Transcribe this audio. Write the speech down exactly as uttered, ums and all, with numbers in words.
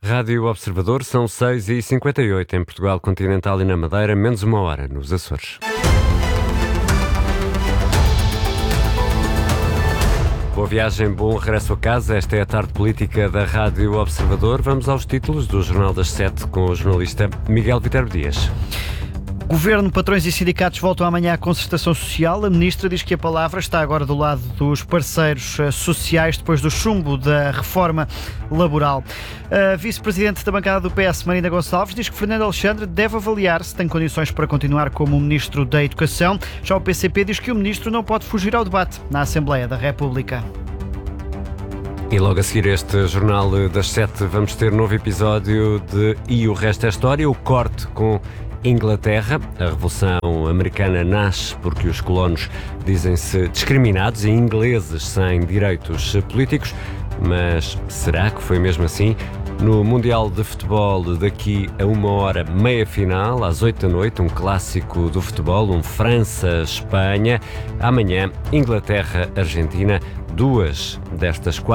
Rádio Observador, são seis e cinquenta e oito em Portugal continental e na Madeira, menos uma hora nos Açores. Boa viagem, bom regresso a casa. Esta é a tarde política da Rádio Observador. Vamos aos títulos do Jornal das Sete com o jornalista Miguel Viterbo Dias. Governo, patrões e sindicatos voltam amanhã à concertação social. A ministra diz que a palavra está agora do lado dos parceiros sociais depois do chumbo da reforma laboral. A vice-presidente da bancada do P S, Marina Gonçalves, diz que Fernando Alexandre deve avaliar se tem condições para continuar como ministro da Educação. Já o P C P diz que o ministro não pode fugir ao debate na Assembleia da República. E logo a seguir este Jornal das Sete vamos ter novo episódio de E o Resto é História, o corte com Inglaterra. A Revolução Americana nasce porque os colonos dizem-se discriminados e ingleses sem direitos políticos. Mas será que foi mesmo assim? No Mundial de Futebol, daqui a uma hora, meia final, às oito da noite, um clássico do futebol, um França-Espanha. Amanhã, Inglaterra-Argentina, duas destas quatro